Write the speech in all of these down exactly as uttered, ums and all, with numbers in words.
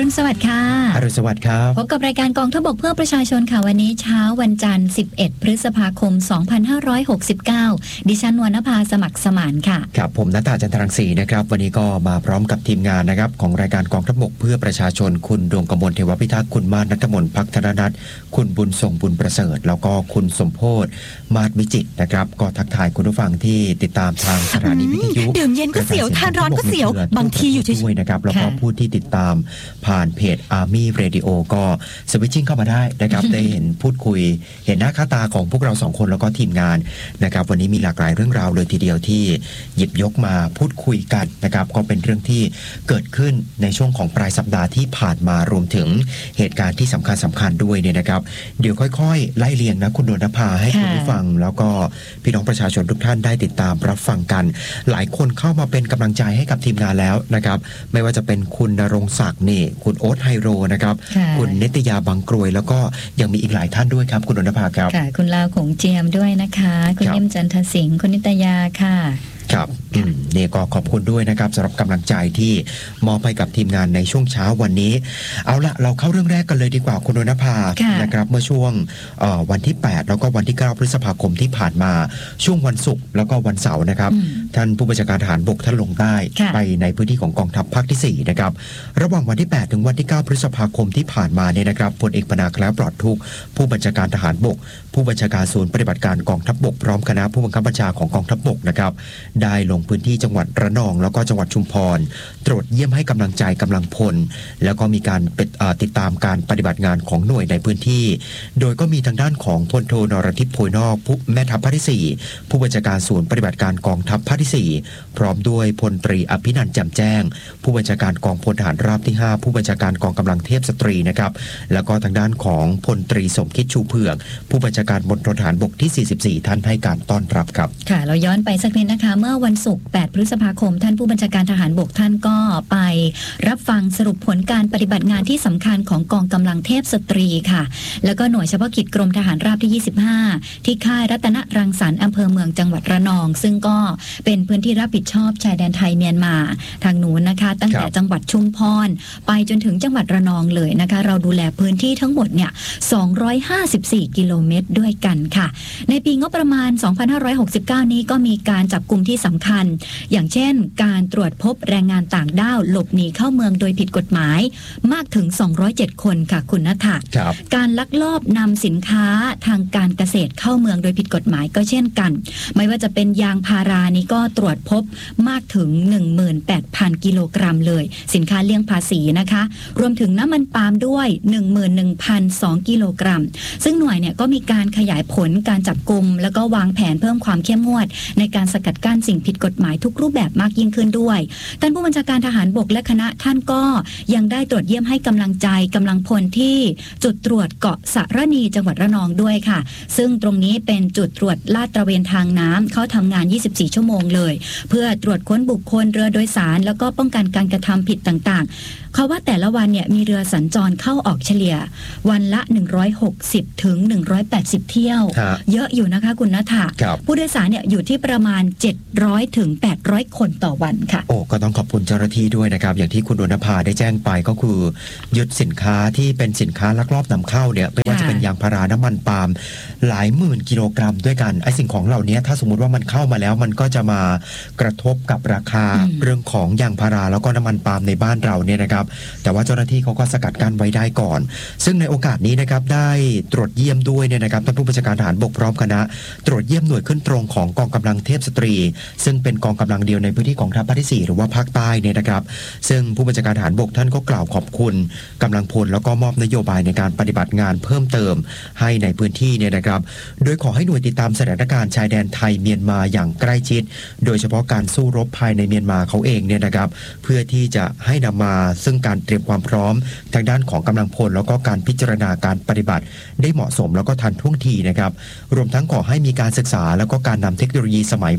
รุณสวัสดิ์ค่ะอรุณสวัสดิ์ครับพบกับรายการกองทัพบกเพื่อประชาชนค่ะวันนี้เช้าวันจันทร์สิบเอ็ดพฤษภาคมสองพันห้าร้อยหกสิบเก้าดิฉันวรรณภาสมัครสมานค่ะครับผมณตาจันทรังสีนะครับวันนี้ก็มาพร้อมกับทีมงานนะครับของรายการกองทัพบกเพื่อประชาชนคุณดวงกมลเทวพิทักษ์คุณมาศณัฐมนต์ภักธนนัทคุณบุญส่งบุญประเสริฐแล้วก็คุณสมโพธิ์มาศวิจิตรนะครับก็ทักทายคุณผู้ฟังที่ติดตามทางสถานีวิทยุดื่มเย็นก็เสียวทานร้อนก็เสียวบางทีอยู่เฉยๆนะครับแล้วก็ผู้ที่ติดตามผ่านเพจ Army Radio ก็สวิตชิ่งเข้ามาได้นะครับ ได้เห็นพูดคุยเห็นหน้าค่าตาของพวกเราสองคนแล้วก็ทีมงานนะครับวันนี้มีหลากหลายเรื่องราวเลยทีเดียวที่หยิบยกมาพูดคุยกันนะครับก็เป็นเรื่องที่เกิดขึ้นในช่วงของปลายสัปดาห์ที่ผ่านมารวมถึงเหตุการณ์ที่สำคัญสำคัญด้วยเนี่ยนะครับเดี๋ยวค่อยๆไล่เรียงนะคุณดวงนภาให้คุณผู้ฟังแล้วก็พี่น้องประชาชนทุกท่านได้ติดตามรับฟังกันหลายคนเข้ามาเป็นกำลังใจให้กับทีมงานแล้วนะครับไม่ว่าจะเป็นคุณณรงค์ศักดิ์นี่คุณโอ๊ตไฮโรนะครับคุณนิตยาบางกรวยแล้วก็ยังมีอีกหลายท่านด้วยครับคุณดวงนภาครับค่ะคุณลาวของเจียมด้วยนะคะคุณเยี่ยมจันทสิงห์คุณนิตยาค่ะครับนี่ก็ขอบคุณด้วยนะครับสำหรับกำลังใจที่มอบให้กับทีมงานในช่วงเช้าวันนี้เอาละเราเข้าเรื่องแรกกันเลยดีกว่าคุณดวงนภานะครับเมื่อช่วงวันที่แปดแล้วก็วันที่เก้าพฤษภาคมที่ผ่านมาช่วงวันศุกร์แล้วก็วันเสาร์นะครับท่านผู้บัญชาการทหารบกท่านลงใต้ไปในพื้นที่ของกองทัพภาคที่สี่นะครับระหว่างวันที่แปดถึงวันที่เก้าพฤษภาคมที่ผ่านมาเนี่ยนะครับพลเอกปนาคล้าปลอดทุกข์ผู้บัญชาการทหารบกผู้บัญชาการศูนย์ปฏิบัติการกองทัพบกพร้อมคณะผู้บังคับบัญชาของกองทัพบกนะครับได้ลงพื้นที่จังหวัดระนองแล้วก็จังหวัดชุมพรตรวจเยี่ยมให้กำลังใจกำลังพลแล้วก็มีการติดตามการปฏิบัติงานของหน่วยในพื้นที่โดยก็มีทางด้านของพลโทนรทิพย์โพยนอกผู้แม่ทัพภาคที่สี่ผู้บัญชาการศูนย์ปฏิบัติการกองทัพภาคที่สี่พร้อมด้วยพลตรีอภินันท์แจ่มแจ้งผู้บัญชาการกองพลทหารราบที่ห้าผู้บัญชาการกองกำลังเทพสตรีนะครับแล้วก็ทางด้านของพลตรีสมคิดชูเผือกผู้บัญชาการมณฑลทหารบกที่สี่สิบสี่ท่านให้การต้อนรับครับค่ะเราย้อนไปสักนิดนะคะเมื่อวันศุกร์แปดพฤษภาคมท่านผู้บัญชาการทหารบกท่านก็ไปรับฟังสรุปผลการปฏิบัติงานที่สำคัญของกองกำลังเทพสตรีค่ะแล้วก็หน่วยเฉพาะกิจกรมทหารราบที่ยี่สิบห้าที่ค่ายรัตนรังสรรค์อำเภอเมืองจังหวัดระนองซึ่งก็เป็นพื้นที่รับผิดชอบชายแดนไทยเมียนมาทางนู้นนะคะตั้งแต่จังหวัดชุมพรไปจนถึงจังหวัดระนองเลยนะคะเราดูแลพื้นที่ทั้งหมดเนี่ยสองร้อยห้าสิบสี่กิโลเมตรด้วยกันค่ะในปีงบประมาณสองพันห้าร้อยหกสิบเก้านี้ก็มีการจับกุมที่สำคัญอย่างเช่นการตรวจพบแรงงานต่างด้าวหลบหนีเข้าเมืองโดยผิดกฎหมายมากถึงสองร้อยเจ็ดคนค่ะคุณณัฐะการลักลอบนำสินค้าทางการเกษตรเข้าเมืองโดยผิดกฎหมายก็เช่นกันไม่ว่าจะเป็นยางพารานี่ก็ตรวจพบมากถึง หนึ่งหมื่นแปดพัน กิโลกรัมเลยสินค้าเลี่ยงภาษีนะคะรวมถึงน้ำมันปาล์มด้วย หนึ่งหมื่นหนึ่งพันสอง กิโลกรัมซึ่งหน่วยเนี่ยก็มีการขยายผลการจับกุมแล้วก็วางแผนเพิ่มความเข้มงวดในการสกัดกั้นสิ่งผิดกฎหมายทุกรูปแบบมากยิ่งขึ้นด้วยท่านผู้บัญชาการทหารบกและคณะท่านก็ยังได้ตรวจเยี่ยมให้กำลังใจกำลังพลที่จุดตรวจเกาะสะระนีจังหวัดระนองด้วยค่ะซึ่งตรงนี้เป็นจุดตรวจลาดตระเวนทางน้ำเขาทำงานยี่สิบสี่ชั่วโมงเลยเพื่อตรวจค้นบุคคลเรือโดยสารแล้วก็ป้องกันการกระทำผิดต่างๆเขาว่าแต่ละวันเนี่ยมีเรือสัญจรเข้าออกเฉลี่ยวันละหนึ่งร้อยหกสิบถึงหนึ่งร้อยแปดสิบเที่ยวเยอะอยู่นะคะคุณณัฐะผู้โดยสารเนี่ยอยู่ที่ประมาณเจ็ดร้อยถึงแปดร้อยคนต่อวันค่ะโอ้ก็ต้องขอบคุณเจ้าหน้าที่ด้วยนะครับอย่างที่คุณดวงนภาได้แจ้งไปก็คือยึดสินค้าที่เป็นสินค้าลักลอบนำเข้าเนี่ยไม่ว่าจะเป็นยางพาราน้ำมันปาล์มหลายหมื่นกิโลกรัมด้วยกันไอ้สิ่งของเหล่านี้ถ้าสมมุติว่ามันเข้ามาแล้วมันก็จะมากระทบกับราคาเรื่องของยางพาราแล้วก็น้ำมันปาล์มในบ้านเราเนี่ยนะครับแต่ว่าเจ้าหน้าที่เขาก็สกัดกั้นไว้ได้ก่อนซึ่งในโอกาสนี้นะครับได้ตรวจเยี่ยมด้วยเนี่ยนะครับท่านผู้บัญชาการทหารบกพร้อมคณะตรวจเยี่ยมหน่วยขึ้นตรงของกองกำลังเทพสตรีซึ่งเป็นกองกำลังเดียวในพื้นที่ของทัพภาคที่สี่หรือว่าภาคใต้เนี่ยนะครับซึ่งผู้บัญชาการทหารบกท่านก็กล่าวขอบคุณกำลังพลแล้วก็มอบนโยบายในการปฏิบัติงานเพิ่มเติมให้ในพื้นที่เนี่ยนะครับโดยขอให้หน่วยติดตามสถานการณ์ชายแดนไทยเมียนมาอย่างใกล้ชิดโดยเฉพาะการสู้รบภายในเมียนมาเขาเองเนี่ยนะครับเพื่อที่จะให้นำมาซึ่งการเตรียมความพร้อมทางด้านของกำลังพลแล้วก็การพิจารณาการปฏิบัติได้เหมาะสมแล้วก็ทันท่วงทีนะครับรวมทั้งขอให้มีการศึกษาแล้วก็การนำเทคโนโลยีสมัยใหม่มาปรับ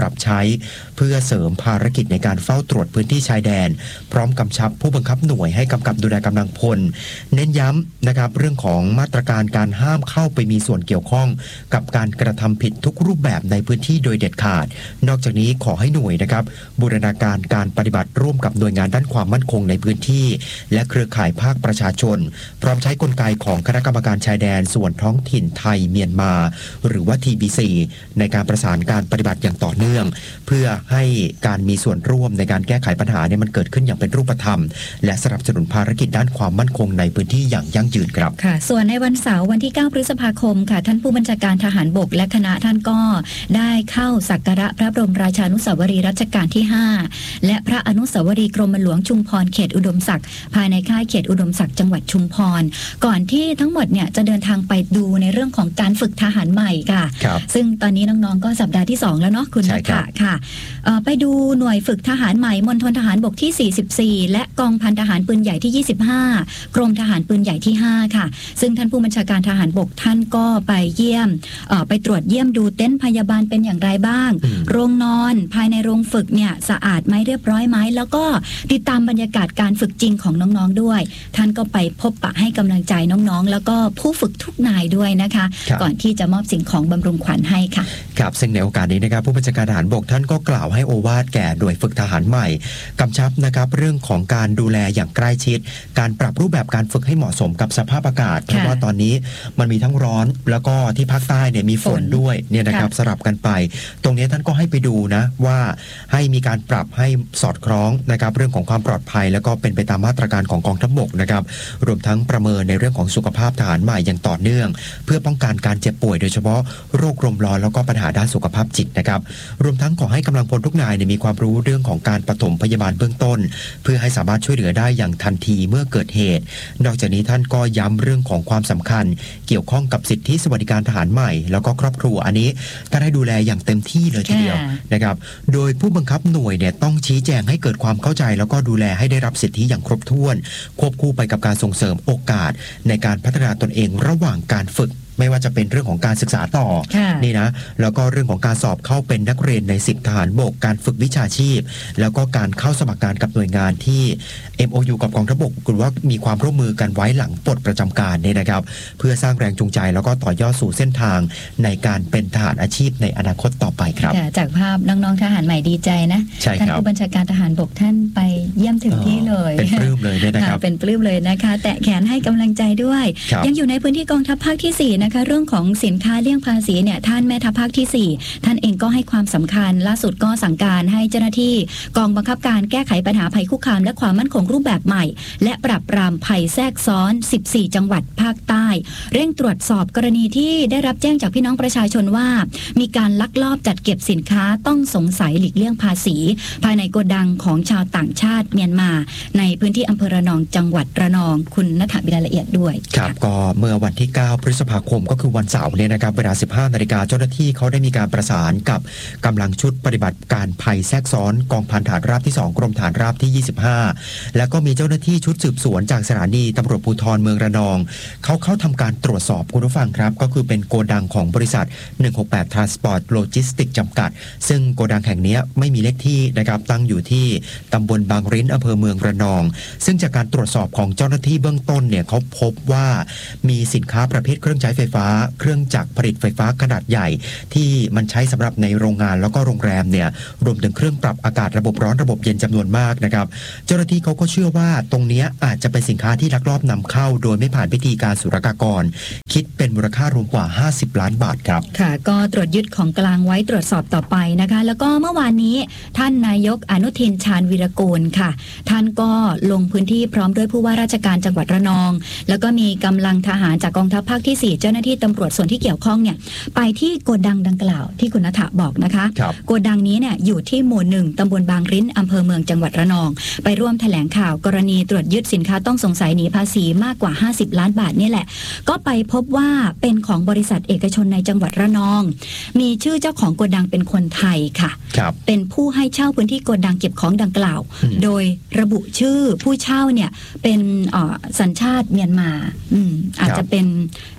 รับใช้เพื่อเสริมภารกิจในการเฝ้าตรวจพื้นที่ชายแดนพร้อมกำชับผู้บังคับหน่วยให้กำกับดูแลกำลังพลเน้นย้ำนะครับเรื่องของมาตรการการห้ามเข้าไปมีส่วนเกี่ยวข้องกับการกระทำผิดทุกรูปแบบในพื้นที่โดยเด็ดขาดนอกจากนี้ขอให้หน่วยนะครับบูรณาการการปฏิบัติร่วมกับหน่วยงานด้านความมั่นคงในพื้นที่และเครือข่ายภาคประชาชนพร้อมใช้กลไกของคณะกรรมการชายแดนส่วนท้องถิ่นไทยเมียนมาหรือว่า ที บี ซี ในการประสานการปฏิบัติอย่างต่อเนื่องเพื่อให้การมีส่วนร่วมในการแก้ไขปัญหาเนี่ยมันเกิดขึ้นอย่างเป็นรูปธรรมและสนับสนุนภารกิจด้านความมั่นคงในพื้นที่อย่างยั่งยืนครับค่ะส่วนในวันเสาร์วันที่เก้าพฤษภาคมค่ะท่านผู้บัญชาการทหารบกและคณะท่านก็ได้เข้าสักการะพระบรมราชานุสาวรีย์รัชกาลที่ห้าและพระอนุสาวรีย์กรมหลวงชุมพรเขตอุดมศักดิ์ภายในค่ายเขตอุดมศักดิ์จังหวัดชุมพรก่อนที่ทั้งหมดเนี่ยจะเดินทางไปดูในเรื่องของการฝึกทหารใหม่ค่ะซึ่งตอนนี้น้องๆก็สัปดาห์ที่สองแล้วเนาะคุณนัทค่ะค่ะไปดูหน่วยฝึกทหารใหม่มณฑลทหารบกที่สี่สิบสี่และกองพันทหารปืนใหญ่ที่ยี่สิบห้ากรมทหารปืนใหญ่ที่ห้าค่ะซึ่งท่านผู้บัญชาการทหารบกท่านก็ไปเยี่ยมไปตรวจเยี่ยมดูเต็นท์พยาบาลเป็นอย่างไรบ้างโรงนอนภายในโรงฝึกเนี่ยสะอาดไหมเรียบร้อยไหมแล้วก็ติดตามบรรยากาศการฝึกจริงของน้องๆด้วยท่านก็ไปพบปะให้กำลังใจน้องๆแล้วก็ผู้ฝึกทุกนายด้วยนะคะก่อนที่จะมอบสิ่งของบำรุงขวัญให้ค่ะครับซึ่งในโอกาสนี้นะครับผู้บัญชาการทหารบกท่านก็กล่าวให้โอวาทแก่หน่วยฝึกทหารใหม่กำชับนะครับเรื่องของการดูแลอย่างใกล้ชิดการปรับรูปแบบการฝึกให้เหมาะสมกับสภาพอากาศเพราะว่าตอนนี้มันมีทั้งร้อนแล้วก็ที่ภาคใต้เนี่ยมีฝนด้วยเนี่ยนะครับสลับกันไปตรงนี้ท่านก็ให้ไปดูนะว่าให้มีการปรับให้สอดคล้องนะครับเรื่องของความปลอดภัยแล้วก็เป็นไปตามมาตรการของกองทัพบกนะครับรวมทั้งประเมินในเรื่องของสุขภาพทหารใหม่อย่างต่อเนื่องเพื่อป้องกันการเจ็บป่วยโดยเฉพาะโรคลมร้อนแล้วก็ปัญหาด้านสุขภาพจิตนะครับรวมทั้งขอให้กำลังพลทุกนายมีความรู้เรื่องของการปฐมพยาบาลเบื้องต้นเพื่อให้สามารถช่วยเหลือได้อย่างทันทีเมื่อเกิดเหตุนอกจากนี้ท่านก็ย้ำเรื่องของความสำคัญเกี่ยวข้องกับสิทธิสวัสดิการทหารใหม่แล้วก็ครอบครัวอันนี้ท่านให้ดูแลอย่างเต็มที่เลยทีเดียวนะครับโดยผู้บังคับหน่วยเนี่ยต้องชี้แจงให้เกิดความเข้าใจแล้วก็ดูแลให้ได้รับสิทธิอย่างครบถ้วนควบคู่ไปกับการส่งเสริมโอกาสในการพัฒนาตนเองระหว่างการฝึกไม่ว่าจะเป็นเรื่องของการศึกษาต่อนี่นะแล้วก็เรื่องของการสอบเข้าเป็นนักเรียนในสิบทหารบกการฝึกวิชาชีพแล้วก็การเข้าสมัครงานกับหน่วยงานที่ เอ็ม โอ ยู กับกองทัพบกหรือว่ามีความร่วมมือกันไว้หลังปลดประจำการเนี่ยนะครับเพื่อสร้างแรงจูงใจแล้วก็ต่อยอดสู่เส้นทางในการเป็นทหารอาชีพในอนาคตต่อไปครับจากภาพน้องๆทหารใหม่ดีใจนะท่านผู้บัญชาการทหารบกท่านไปเยี่ยมถึงที่เลยเป็นปลื้มเลยนะครับเป็นปลื้มเลยนะคะแตะแขนให้กำลังใจด้วยยังอยู่ในพื้นที่กองทัพภาคที่สี่นะคะเรื่องของสินค้าเลี่ยงภาษีเนี่ยท่านแม่ทัพภาคที่สี่ท่านเองก็ให้ความสำคัญล่าสุดก็สั่งการให้เจ้าหน้าที่กองบังคับการแก้ไขปัญหาภัยคุกคามและความมั่นคงรูปแบบใหม่และปราบปรามภัยแทรกซ้อนสิบสี่จังหวัดภาคใต้เร่งตรวจสอบกรณีที่ได้รับแจ้งจากพี่น้องประชาชนว่ามีการลักลอบจัดเก็บสินค้าต้องสงสัยหลีกเลี่ยงภาษีภายในโกดังของชาวต่างชาติเมียนมาในพื้นที่อำเภอระนองจังหวัดระนองคุณณัฐมีรายละเอียดด้วยครับก็เมื่อวันที่เก้าพฤษภาคมก็คือวันเสาร์เนี่ยนะครับเวลา สิบห้านาฬิกา เจ้าหน้าที่เขาได้มีการประสานกับกำลังชุดปฏิบัติการภัยแทรกซ้อนกองพันฐานราบที่สองกรมฐานราบที่ยี่สิบห้าแล้วก็มีเจ้าหน้าที่ชุดสืบสวนจากสถานีตำรวจภูธรเมืองระนองเขาเข้าทำการตรวจสอบคุณผู้ฟังครับก็คือเป็นโกดังของบริษัทหนึ่งหกแปด Transport Logistics จำกัดซึ่งโกดังแห่งนี้ไม่มีเลขที่นะครับตั้งอยู่ที่ตำบลบางริ้นอำเภอเมืองระนองซึ่งจากการตรวจสอบของเจ้าหน้าที่เบื้องต้นเนี่ยเขาพบว่ามีสินค้าประเภทเครื่องใช้ไฟฟ้าเครื่องจักรผลิตไฟฟ้าขนาดใหญ่ที่มันใช้สำหรับในโรงงานแล้วก็โรงแรมเนี่ยรวมถึงเครื่องปรับอากาศระบบร้อนระบบเย็นจำนวนมากนะครับเจ้าหน้าที่เขาก็เชื่อว่าตรงนี้อาจจะเป็นสินค้าที่ลักลอบนำเข้าโดยไม่ผ่านพิธีการศุลกากรคิดเป็นมูลค่ารวมกว่าห้าสิบล้านบาทครับค่ะก็ตรวจยึดของกลางไว้ตรวจสอบต่อไปนะคะแล้วก็เมื่อวานนี้ท่านนายกอนุทินชาญวีรกูลค่ะท่านก็ลงพื้นที่พร้อมด้วยผู้ว่าราชการจังหวัดระนองแล้วก็มีกำลังทหารจากกองทัพภาคที่สี่เจ้าหน้าที่ตำรวจส่วนที่เกี่ยวข้องเนี่ยไปที่โกดังดังกล่าวที่คุณณัฐบอกนะคะโกดังนี้เนี่ยอยู่ที่หมู่หนึ่งตำบลบางริ้นอำเภอเมืองจังหวัดระนองไปร่วมแถลงข่าวกรณีตรวจยึดสินค้าต้องสงสัยหนีภาษีมากกว่าห้าสิบล้านบาทนี่แหละก็ไปพบว่าเป็นของบริษัทเอกชนในจังหวัดระนองมีชื่อเจ้าของโกดังเป็นคนไทยค่ะเป็นผู้ให้เช่าพื้นที่โกดังเก็บของดังกล่าวโดยระบุชื่อผู้เช่าเนี่ยเป็นสัญชาติเมียนมาอืมอาจจะเป็น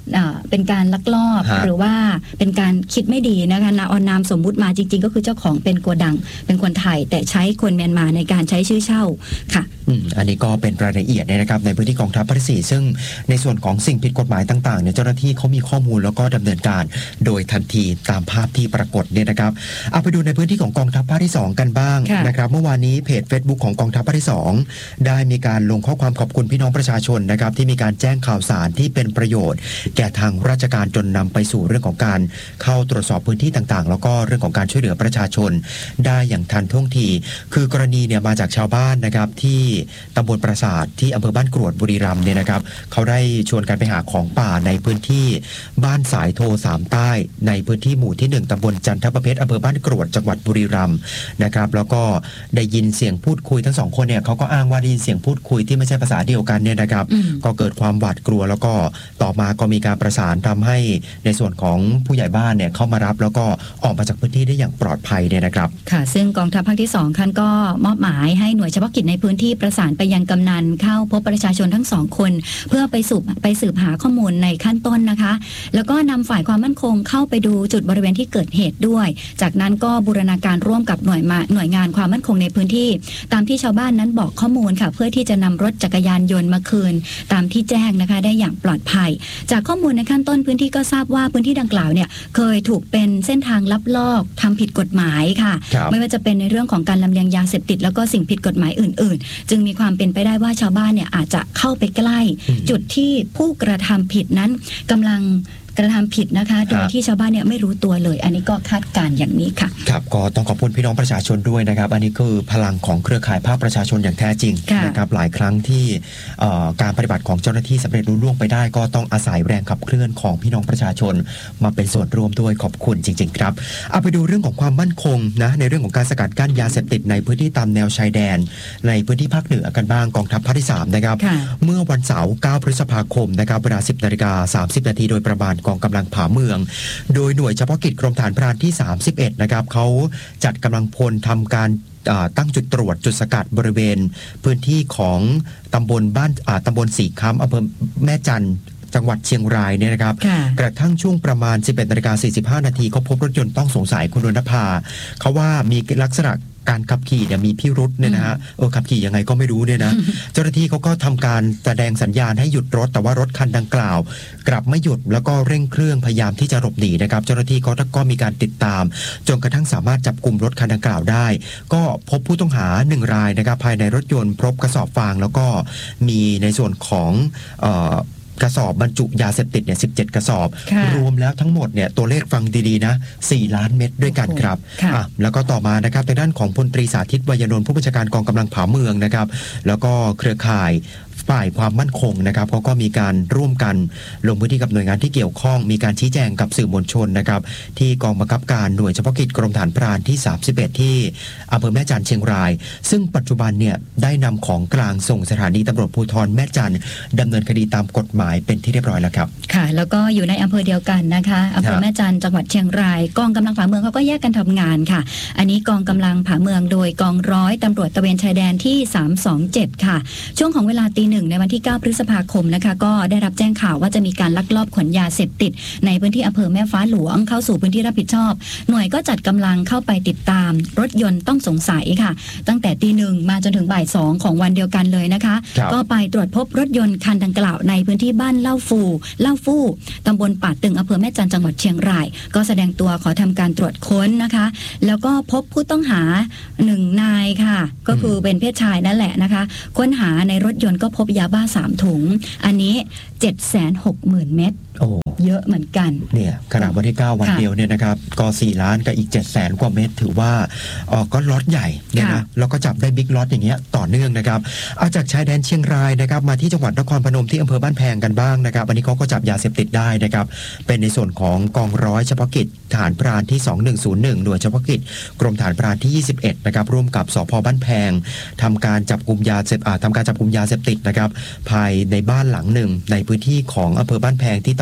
เป็นการลักลอบหรือว่าเป็นการคิดไม่ดีนะคะนาออนนามสมมุติมาจริงๆก็คือเจ้าของเป็นโกดังเป็นคนไทยแต่ใช้คนเมียนมาในการใช้ชื่อเช่าค่ะอันนี้ก็เป็นรายละเอียดนะครับในพื้นที่กองทัพภาคที่สี่ซึ่งในส่วนของสิ่งผิดกฎหมายต่างๆเนี่ยเจ้าหน้าที่เขามีข้อมูลแล้วก็ดำเนินการโดยทันทีตามภาพที่ปรากฏเนี่ยนะครับเอาไปดูในพื้นที่ของกองทัพภาคที่สองกันบ้างนะครับเมื่อวานนี้เพจ Facebook ของกองทัพภาคที่สองได้มีการลงข้อความขอบคุณพี่น้องประชาชนนะครับที่มีการแจ้งข่าวสารที่เป็นประโยชน์แก่ทางราชการจนนำไปสู่เรื่องของการเข้าตรวจสอบพื้นที่ต่างๆแล้วก็เรื่องของการช่วยเหลือประชาชนได้อย่างทันท่วงทีคือกรณีเนี่ยมาจากชาวบ้านนะครับที่ตำบลปราสาทที่อำเภอบ้านกรวดบุรีรัมย์เนี่ยนะครับเขาได้ชวนกันไปหาของป่าในพื้นที่บ้านสายโทสามใต้ในพื้นที่หมู่ที่หนึ่งตำบลจันทประเพชรอำเภอบ้านกรวดจังหวัดบุรีรัมย์นะครับแล้วก็ได้ยินเสียงพูดคุยทั้งสองคนเนี่ยเขาก็อ้างว่าได้ยินเสียงพูดคุยที่ไม่ใช่ภาษาเดียวกันเนี่ยนะครับก็เกิดความหวาดกลัวแล้วก็ต่อมาก็มีการประสานทำให้ในส่วนของผู้ใหญ่บ้านเนี่ยเข้ามารับแล้วก็ออกมาจากพื้นที่ได้อย่างปลอดภัยเนี่ยนะครับค่ะซึ่งกองทัพภาคที่สองคันก็มอบหมายให้หน่วยเฉพาะกิจในพื้นที่ประสานไปยังกำนันเข้าพบประชาชนทั้งสองคนเพื่อไปสืบไปสืบหาข้อมูลในขั้นต้นนะคะแล้วก็นำฝ่ายความมั่นคงเข้าไปดูจุดบริเวณที่เกิดเหตุด้วยจากนั้นก็บูรณาการร่วมกับหน่วยมาหน่วยงานความมั่นคงในพื้นที่ตามที่ชาวบ้านนั้นบอกข้อมูลค่ะเพื่อที่จะนำรถจักรยานยนต์มาคืนตามที่แจ้งนะคะได้อย่างปลอดภัยจากข้อมูลในขั้นต้นพื้นที่ก็ทราบว่าพื้นที่ดังกล่าวเนี่ยเคยถูกเป็นเส้นทางลับลอบทำผิดกฎหมายค่ะไม่ว่าจะเป็นในเรื่องของการลำเลียงยาเสพติดแล้วก็สิ่งผิดกฎหมายอื่นๆจึงมีความเป็นไปได้ว่าชาวบ้านเนี่ยอาจจะเข้าไปใกล้จุดที่ผู้กระทำผิดนั้นกำลังกระทำผิดนะคะโดยที่ชาวบ้านเนี่ยไม่รู้ตัวเลยอันนี้ก็คาดการณ์อย่างนี้ค่ะครับก็ต้องขอบคุณพี่น้องประชาชนด้วยนะครับอันนี้คือพลังของเครือข่ายภาคประชาชนอย่างแท้จริงนะครับหลายครั้งที่การปฏิบัติของเจ้าหน้าที่สำเร็จรุ่ล่วงไปได้ก็ต้องอาศัยแรงขับเคลื่อนของพี่น้องประชาชนมาเป็นส่วนร่วมด้วยขอบคุณจริงๆครับเอาไปดูเรื่องของความมั่นคงนะในเรื่องของการสกัดกั้นยาเสพติดในพื้นที่ตามแนวชายแดนในพื้นที่ภาคเหนือกันบ้างกองทัพภาคที่สามนะครับเมื่อวันเสาร์เก้าพฤษภาคมนะครับเวลา สิบนาฬิกาสามสิบนาทีโดยประมาณกองกำลังผาเมืองโดยหน่วยเฉพาะกิจกรมฐานพรานที่สามสิบเอ็ดนะครับเขาจัดกำลังพลทำการตั้งจุดตรวจจุดสกัดบริเวณพื้นที่ของตำบลบ้านตำบลสีค้ำอำเภอแม่จันทร์จังหวัดเชียงรายเนี่ยนะครับกระทั่งช่วงประมาณ สิบเอ็ดนาฬิกาสี่สิบห้านาทีเขาพบรถยนต์ต้องสงสัยคุณรณภาเขาว่ามีลักษณะการขับขี่เนี่ยมีพิรุธเนี่ยนะฮะเออขับขี่ยังไงก็ไม่รู้เนี่ยนะเจ้าหน้าที่เขาก็ทำการแสดงสัญญาณให้หยุดรถแต่ว่ารถคันดังกล่าวกลับไม่หยุดแล้วก็เร่งเครื่องพยายามที่จะหลบหนีนะครับเจ้าหน้าที่เขาก็มีการติดตามจนกระทั่งสามารถจับกลุ่มรถคันดังกล่าวได้ก็พบผู้ต้องหาหนึ่งรายนะครับภายในรถยนต์พบกระสอบฟางแล้วก็มีในส่วนของเอ่อกระสอบบรรจุยาเสพติดเนี่ยสิบเจ็ดกระสอบรวมแล้วทั้งหมดเนี่ยตัวเลขฟังดีๆนะสี่ล้านเม็ดด้วยกันครับอ่ะแล้วก็ต่อมานะครับทางด้านของพลตรีสาธิตวัยนนท์ผู้บัญชาการกองกำลังผาเมืองนะครับแล้วก็เครือข่ายฝ่ายความมั่นคงนะครับเขาก็มีการร่วมกันลงพื้นที่กับหน่วยงานที่เกี่ยวข้องมีการชี้แจงกับสื่อมวลชนนะครับที่กองบังคับการหน่วยเฉพาะกิจกรมฐานพรานที่สามสิบเอ็ดที่อำเภอแม่จันทร์เชียงรายซึ่งปัจจุบันเนี่ยได้นำของกลางส่งสถานีตำรวจภูธรแม่จันทร์ดำเนินคดีตามกฎหมายเป็นที่เรียบร้อยแล้วครับค่ะแล้วก็อยู่ในอำเภอเดียวกันนะคะอำเภอแม่จันทร์จังหวัดเชียงรายกองกำลังผาเมืองเขาก็แยกกันทำงานค่ะอันนี้กองกำลังผาเมืองโดยกองร้อยตำรวจตระเวนชายแดนที่สามสองเจ็ดค่ะช่วงของเวลาตีหนึ่งในวันที่เก้าพฤษภาคมนะคะก็ได้รับแจ้งข่าวว่าจะมีการลักลอบขนยาเสพติดในพื้นที่อำเภอแม่ฟ้าหลวงเข้าสู่พื้นที่รับผิดชอบหน่วยก็จัดกำลังเข้าไปติดตามรถยนต์ต้องสงสัยค่ะตั้งแต่ตีหนึ่งมาจนถึงบ่ายสองของวันเดียวกันเลยนะคะก็ไปตรวจพบรถยนต์คันดังกล่าวในพื้นที่บ้านเล่าฟูเล่าฟู่ตำบลป่าตึงอำเภอแม่จันทร์จังหวัดเชียงรายก็แสดงตัวขอทำการตรวจค้นนะคะแล้วก็พบผู้ต้องหาหนึ่งนายค่ะก็คือเป็นเพศชายนั่นแหละนะคะค้นหาในรถยนต์ก็พบยาบ้าสามถุงอันนี้ เจ็ดแสนหกหมื่น เม็ดโอ้เยอะเหมือนกันเนี่ยขณะวันที่เก้าวันเดียวเนี่ยนะครับก็สี่ล้านกับอีก เจ็ดแสน กว่าเม็ดถือว่าออก็ล็อตใหญ่เนี่ยนะแล้วก็จับได้บิ๊กล็อตอย่างเงี้ยต่อเนื่องนะครับเอาจากชายแดนเชียงรายนะครับมาที่จังหวัดนครพนมที่อำเภอบ้านแพงกันบ้างนะครับอันนี้เขาก็จับยาเสพติดได้นะครับเป็นในส่วนของกองร้อยเฉพาะกิจฐานพรานที่สองหนึ่งศูนย์หนึ่งหน่วยเฉพาะกิจกรมฐานพรานที่ยี่สิบเอ็ดนะครับร่วมกับสภ.บ้านแพงทำการจับกุมยาเสพทำการจับกุมยาเสพติดนะครับภายในบ้านหลังหนึ่งในพื้นที่ของอำเภอบ้านแพงที่ตำ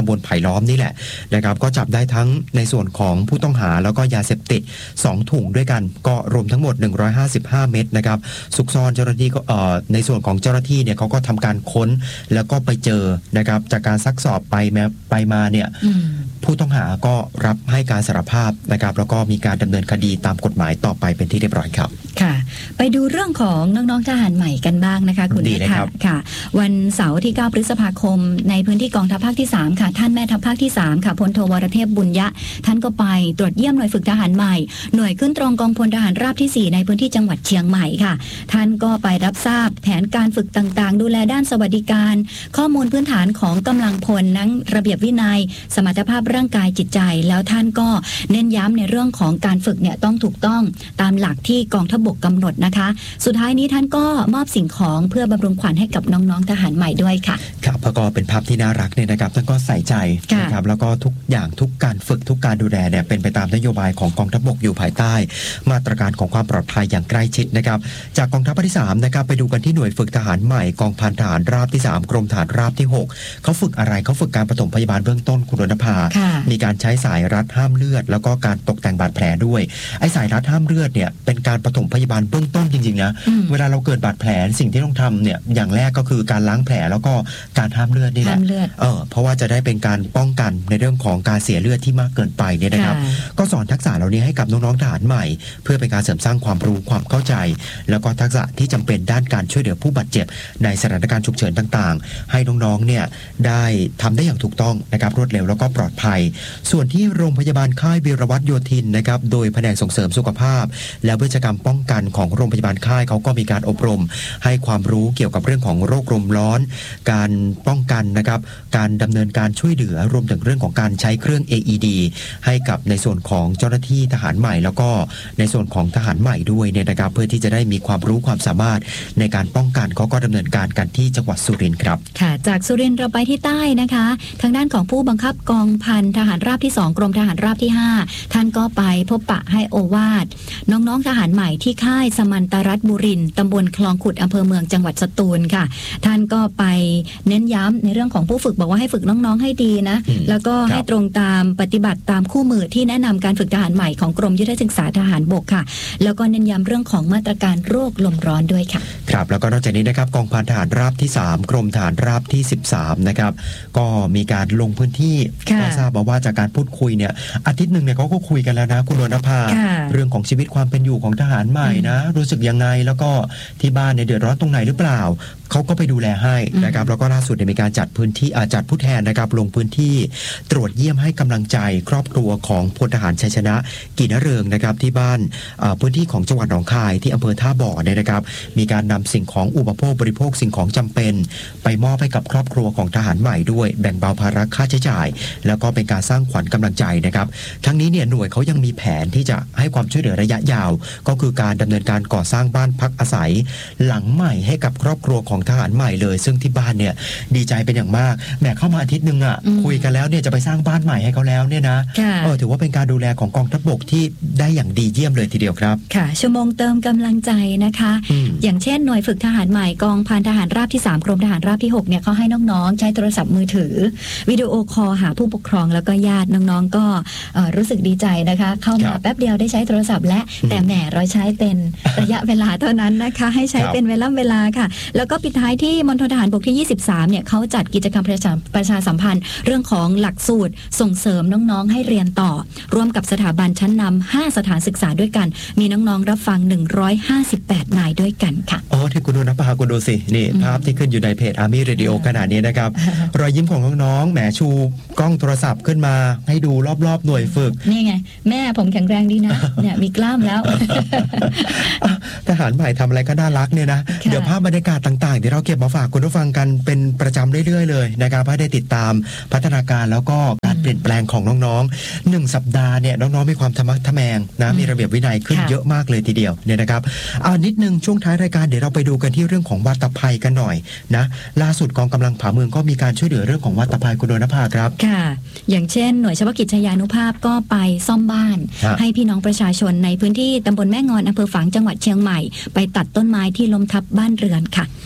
ำบลไผ่ล้อมนี่แหละนะครับก็จับได้ทั้งในส่วนของผู้ต้องหาแล้วก็ยาเสพติดสองถุงด้วยกันก็รวมทั้งหมดหนึ่งร้อยห้าสิบห้าเม็ดนะครับซุกซ่อนเจ้าหน้าที่ก็เอ่อในส่วนของเจ้าหน้าที่เนี่ยเขาก็ทำการค้นแล้วก็ไปเจอนะครับจากการซักสอบไปมาไปมาเนี่ยผู้ต้องหาก็รับให้การสารภาพนะครับแล้วก็มีการดำเนินคดีตามกฎหมายต่อไปเป็นที่เรียบร้อยครับค่ะไปดูเรื่องของน้องๆทหารใหม่กันบ้างนะคะคุณดีเลยครับค่ะวันเสาร์ที่เก้าพฤษภาคมในพื้นที่กองทัพภาคที่สามค่ะท่านแม่ทัพภาคที่สามค่ะพลโทวรเทพบุญยะท่านก็ไปตรวจเยี่ยมหน่วยฝึกทหารใหม่หน่วยขึ้นตรงกองพลทหารราบที่สี่ในพื้นที่จังหวัดเชียงใหม่ค่ะท่านก็ไปรับทราบแผนการฝึกต่างๆดูแลด้านสวัสดิการข้อมูลพื้นฐานของกำลังพลทั้งระเบียบวินัยสมรรถภาพร่างกายจิตใจแล้วท่านก็เน้นย้ำในเรื่องของการฝึกเนี่ยต้องถูกต้องตามหลักที่กองทัพบกกำหนดนะคะสุดท้ายนี้ท่านก็มอบสิ่งของเพื่อบำรุงขวัญให้กับน้องๆทหารใหม่ด้วยค่ะครับแล้วก็เป็นภาพที่น่ารักเนี่ยนะครับท่านก็ใส่ใจนะครับแล้วก็ทุกอย่างทุกการฝึกทุกการดูแลเนี่ยเป็นไปตามนโยบายของกองทัพบกอยู่ภายใต้มาตรการของความปลอดภัยอย่างใกล้ชิดนะครับจากกองทัพภาคที่สามนะครับไปดูกันที่หน่วยฝึกทหารใหม่กองพันทหารราบที่สามกรมทหารราบที่หกเขาฝึกอะไรเขาฝึกการปฐมพยาบาลเบื้องต้นคุณรณภามีการใช้สายรัดห้ามเลือดแล้วก็การตกแต่งบาดแผลด้วยไอ้สายรัดห้ามเลือดเนี่ยเป็นการปฐมพยาบาลเบื้องต้นจริงๆนะเวลาเราเกิดบาดแผลสิ่งที่ต้องทำเนี่ยอย่างแรกก็คือการล้างแผลแล้วก็การห้ามเลือดนี่แหละเออเพราะว่าจะได้เป็นการป้องกันในเรื่องของการเสียเลือดที่มากเกินไปเนี่ยนะครับก็สอนทักษะเหล่านี้ให้กับน้องๆทหารใหม่เพื่อเป็นการเสริมสร้างความรู้ความเข้าใจแล้วก็ทักษะที่จำเป็นด้านการช่วยเหลือผู้บาดเจ็บในสถานการณ์ฉุกเฉินต่างๆให้น้องๆเนี่ยได้ทำได้อย่างถูกต้องนะครับรวดเร็วแล้วก็ปลอดภัยส่วนที่โรงพยาบาลค่ายวีรวัตรโยธินนะครับโดยแผนกส่งเสริมสุขภาพและวิชาการป้องกันของโรงพยาบาลค่ายเขาก็มีการอบรมให้ความรู้เกี่ยวกับเรื่องของโรคลมร้อนการป้องกันนะครับการดำเนินการช่วยเหลือรวมถึงเรื่องของการใช้เครื่อง เอ อี ดี ให้กับในส่วนของเจ้าหน้าที่ทหารใหม่แล้วก็ในส่วนของทหารใหม่ด้วยเนี่ยนะครับเพื่อที่จะได้มีความรู้ความสามารถในการป้องกันเขาก็ดำเนินการกันที่จังหวัดสุรินทร์ครับค่ะจากสุรินทร์เราไปที่ใต้นะคะทางด้านของผู้บังคับกองพันทหารราบที่สองกรมทหารราบที่ห้าท่านก็ไปพบปะให้โอวาทน้องๆทหารใหม่ที่ค่ายสมันตรัตน์บุรินทร์ตำบลคลองขุดอำเภอเมืองจังหวัดสตูลค่ะท่านก็ไปเน้นย้ำในเรื่องของผู้ฝึกบอกว่าให้ฝึกน้องๆให้ดีนะแล้วก็ให้ตรงตามปฏิบัติตามคู่มือที่แนะนำการฝึกทหารใหม่ของกรมยุทธศึกษาทหารบกค่ะแล้วก็เน้นย้ำเรื่องของมาตรการโรคลมร้อนด้วยค่ะครับแล้วก็นอกจากนี้นะครับกองพันทหารราบที่สามกรมทหารราบที่สิบสามนะครับก็มีการลงพื้นที่ก็ทราบมาว่าจากการพูดคุยเนี่ยอาทิตย์หนึ่งเนี่ยเขาก็คุยกันแล้วนะคุณวรรณภาเรื่องของชีวิตความเป็นอยู่ของทหารใหม่นะรู้สึกยังไงแล้วก็ที่บ้านเนี่ยเดือดร้อนตรงไหนหรือเปล่าเขาก็ไปดูแลให้นะครับแล้วก็ล่าสุดมีการจัดพื้นที่จัดผู้แทนนะครับลงพื้นที่ตรวจเยี่ยมให้กำลังใจครอบครัวของพลทหารชัยชนะกินเริงนะครับที่บ้านพื้นที่ของจังหวัดหนองคายที่อำเภอท่าบ่อเนี่ยนะครับมีการนำสิ่งของอุปโภคบริโภคสิ่งของจำเป็นไปมอบให้กับครอบครัวของทหารใหม่ด้วยแบ่งเบาภาระค่าใช้จ่ายแล้วก็เป็นการสร้างขวัญกำลังใจนะครับทั้งนี้เนี่ยหน่วยเขายังมีแผนที่จะให้ความช่วยเหลือระยะยาวก็คือการดำเนินการก่อสร้างบ้านพักอาศัยหลังใหม่ให้กับครอบครัวของทหารใหม่เลยซึ่งที่บ้านเนี่ยดีใจเป็นอย่างมากแหมเข้ามาอาทิตย์นึงอ่ะคุยกันแล้วเนี่ยจะไปสร้างบ้านใหม่ให้เขาแล้วเนี่ยนะเออถือว่าเป็นการดูแลของกองทัพบกที่ได้อย่างดีเยี่ยมเลยทีเดียวครับค่ะชั่วโมงเติมกำลังใจนะคะอย่างเช่นหน่วยฝึกทหารใหม่กองพันทหารราบที่สามกรมทหารราบที่หกเนี่ยเขาให้น้องๆใช้โทรศัพท์มือถือวิดีโอคอลหาผู้ปกครองแล้วก็ญาติน้องๆก็รู้สึกดีใจนะคะเข้ามาแป๊บเดียวได้ใช้โทรศัพท์และแต่แหมเราใช้เป็นระยะเวลาเท่านั้นนะคะให้ใช้เป็นเวลาเวลาค่ะแล้วก็ปิดท้ายที่มณฑลทหารบกที่ยี่สิบสามเนี่ยเขาจัดกิจกรรมประชาประชาสัมพันธ์เรื่องของหลักสูตรส่งเสริมน้องๆให้เรียนต่อร่วมกับสถาบันชั้นนำห้าสถานศึกษาด้วยกันมีน้องๆรับฟังหนึ่งร้อยห้าสิบแปดนายด้วยกันค่ะอ๋อที่คุณดูนะปาคุณดูสินี่ภาพที่ขึ้นอยู่ในเพจ Army Radio ขนาดนี้นะครับรอยยิ้มของน้องๆแหมชูกล้องโทรศัพท์ขึ้นมาให้ดูรอบๆหน่วยฝึกนี่ไงแม่ผมแข็งแรงดีนะเนี่ยมีกล้ามแล้วทหารใหม่ทำอะไรก็น่ารักเนี่ยนะเดี๋ยวภาพบรรยากาศต่างๆเดี๋ยวเราเก็บมาฝากคุณผู้ฟังกันเป็นประจำเรื่อยๆเลยนะครับให้ได้ติดตามพัฒนาการแล้วก็การเปลี่ยนแปลงของน้องๆหนึ่งสัปดาห์เนี่ยน้องๆมีความธรรมะทะแมงนะมีระเบียบวินัยขึ้นเยอะมากเลยทีเดียวเนี่ยนะครับเอานิดนึงช่วงท้ายรายการเดี๋ยวเราไปดูกันที่เรื่องของวาตภัยกันหน่อยนะล่าสุดกองกำลังผาเมืองก็มีการช่วยเหลือเรื่องของวาตภัยคุณโดนภาครับค่ะอย่างเช่นหน่วยเฉพาะกิจชยานุภาพก็ไปซ่อมบ้านให้พี่น้องประชาชนในพื้นที่ตำบลแม่งอนอำเภอฝางจังหวัดเชียงใหม่ไปตัดต้นไม้ที่ล้มทับบ้านเรือนค่ะ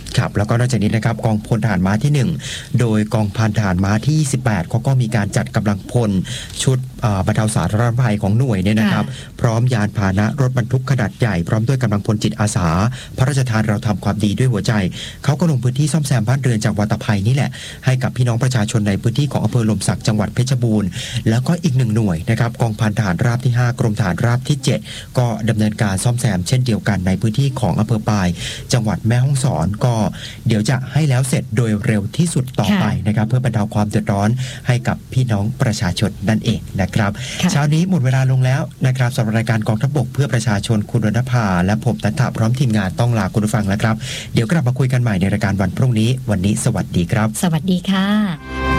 ครับแล้วก็นอกจากนี้นะครับกองพลทหารม้าที่หนึ่งโดยกองพันทหารม้าที่ยี่สิบแปดเขาก็มีการจัดกำลังพลชุดบรรเทาสาธารณภัยของหน่วยเนี่ยนะครับพร้อมยานพาหนะรถบรรทุกขนาดใหญ่พร้อมด้วยกำลังพลจิตอาสาพระราชทานเราทำความดีด้วยหัวใจเขาก็ลงพื้นที่ซ่อมแซมบ้านเรือนจากวัตภัยนี่แหละให้กับพี่น้องประชาชนในพื้นที่ของอำเภอลมศักดิ์จังหวัดเพชรบูรณ์แล้วก็อีกหนึ่งหน่วยนะครับกองพันทหารราบที่ห้ากรมทหารราบที่เจ็ดก็ดำเนินการซ่อมแซมเช่นเดียวกันในพื้นที่ของอำเภอปายจังหวัดแม่ฮ่องสอนก็เดี๋ยวจะให้แล้วเสร็จโดยเร็วที่สุดต่อไปนะครับเพื่อบรรเทาความเดือดร้อนให้กับพี่น้องประชาชนนั่นเองนะครับเช้านี้หมดเวลาลงแล้วนะครับสำหรับรายการกองทัพบกเพื่อประชาชนคุณรณภาและผมตันถะพร้อมทีมงานต้องลาคุณผู้ฟังแล้วครับเดี๋ยวกลับมาคุยกันใหม่ในรายการวันพรุ่งนี้วันนี้สวัสดีครับสวัสดีค่ะ